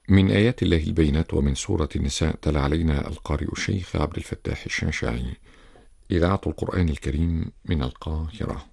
من آيات الله البينات ومن سورة النساء تلا علينا القارئ الشيخ عبد الفتاح الشاشاعي. إذاعة القرآن الكريم من القاهرة.